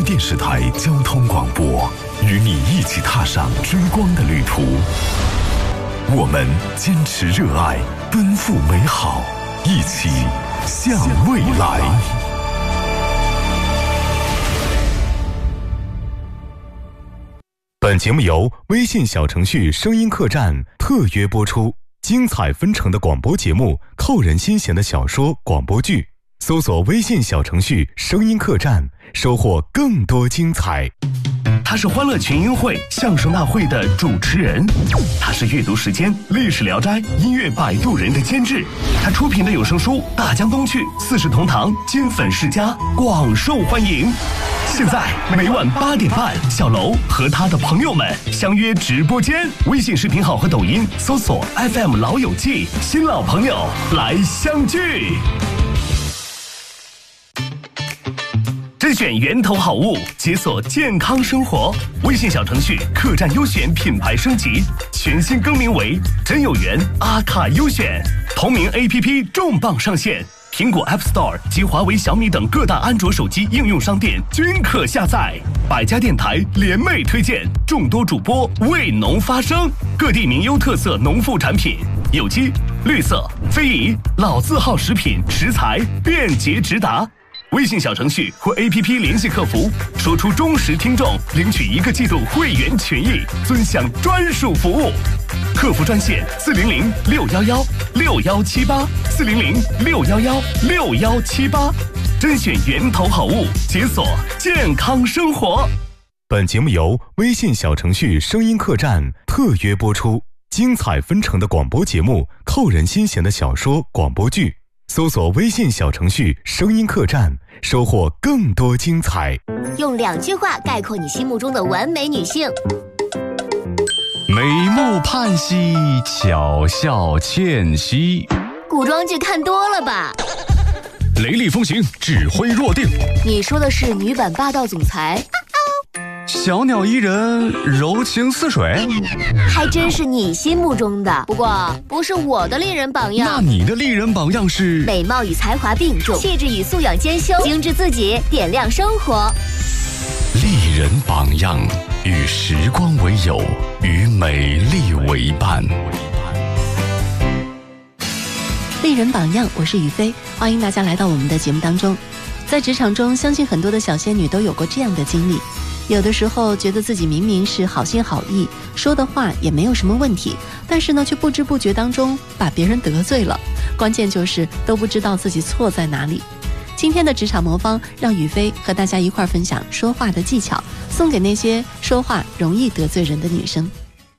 电视台交通广播，与你一起踏上追光的旅途。我们坚持热爱，奔赴美好，一起向未来。本节目由微信小程序声音客栈特约播出，精彩纷呈的广播节目，扣人心弦的小说广播剧，搜索微信小程序声音客栈，收获更多精彩。 他是欢乐群英会相声大会的主持人，他是阅读时间历史聊斋音乐摆渡人的监制，他出品的有声书大江东去四世同堂金粉世家广受欢迎。现在每晚8点半，小楼和他的朋友们相约直播间，微信视频号和抖音搜索 FM 老友记，新老朋友来相聚。甄选源头好物，解锁健康生活。微信小程序客栈优选品牌升级，全新更名为真有缘阿卡优选。同名 APP 重磅上线，苹果 App Store 及华为、小米等各大安卓手机应用商店均可下载。百家电台联袂推荐，众多主播为农发声，各地名优特色农副产品，有机、绿色、非遗、老字号食品食材便捷直达。微信小程序或 APP 联系客服，说出忠实听众领取1个季度会员权益，尊享专属服务。客服专线400-611611-6178，400-611611-6178，甄选源头好物，解锁健康生活。 本节目由微信小程序声音客栈特约播出，精彩纷呈的广播节目，扣人心弦的小说广播剧，搜索微信小程序声音客栈，收获更多精彩。 用2句话概括你心目中的完美女性： 美目盼兮，巧笑倩兮。 古装剧看多了吧？ 雷厉风行，指挥若定。 你说的是女版霸道总裁？ 小鸟依人，柔情似水。 还真是你心目中的，不过不是我的丽人榜样。 那你的丽人榜样是？ 美貌与才华并重，气质与素养兼修，精致自己，点亮生活。 丽人榜样，与时光为友，与美丽为伴。 丽人榜样，我是雨飞，欢迎大家来到我们的节目当中。在职场中，相信很多的小仙女都有过这样的经历，有的时候觉得自己明明是好心好意，说的话也没有什么问题，但是呢，却不知不觉当中把别人得罪了，关键就是都不知道自己错在哪里。今天的职场魔方，让雨飞和大家一块分享说话的技巧，送给那些说话容易得罪人的女生。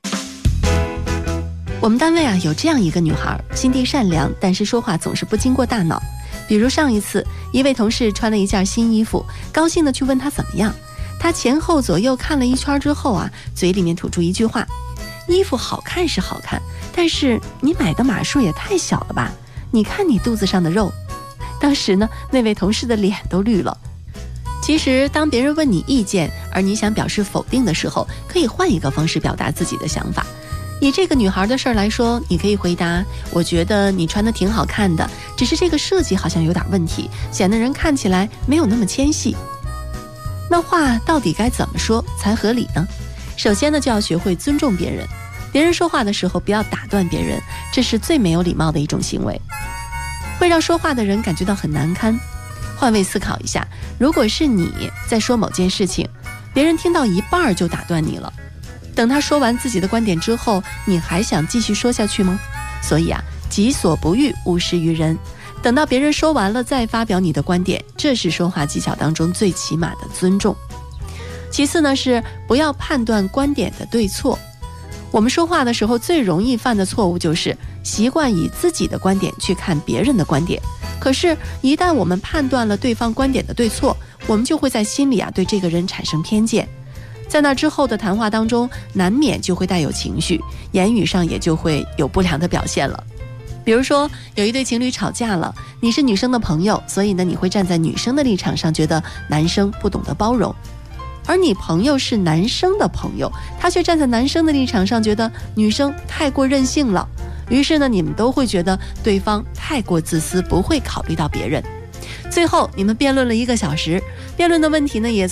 我们单位有这样一个女孩，心地善良，但是说话总是不经过大脑。比如上一次，一位同事穿了一件新衣服，高兴地去问她怎么样，她前后左右看了一圈之后嘴里面吐出一句话：衣服好看是好看，但是你买的码数也太小了吧，你看你肚子上的肉。当时呢，那位同事的脸都绿了。其实当别人问你意见，而你想表示否定的时候，可以换一个方式表达自己的想法。以这个女孩的事儿来说，你可以回答：我觉得你穿的挺好看的，只是这个设计好像有点问题，显得人看起来没有那么纤细。那话到底该怎么说才合理呢？首先呢，就要学会尊重别人。别人说话的时候不要打断别人，这是最没有礼貌的一种行为，会让说话的人感觉到很难堪。换位思考一下，如果是你在说某件事情，别人听到一半就打断你了，等他说完自己的观点之后，你还想继续说下去吗？所以己所不欲，勿施于人。等到别人说完了再发表你的观点，这是说话技巧当中最起码的尊重。其次呢，是不要判断观点的对错。我们说话的时候最容易犯的错误就是习惯以自己的观点去看别人的观点，可是一旦我们判断了对方观点的对错，我们就会在心里对这个人产生偏见，在那之后的谈话当中难免就会带有情绪，言语上也就会有不良的表现了。比如说有一对情侣吵架了，你是女生的朋友，所以呢你会站在女生的立场上，觉得男生不懂得包容，而你朋友是男生的朋友，他却站在男生的立场上，觉得女生太过任性了，于是呢你们都会觉得对方太过自私，不会考虑到别人。最后你们辩论了1个小时，辩论的问题呢也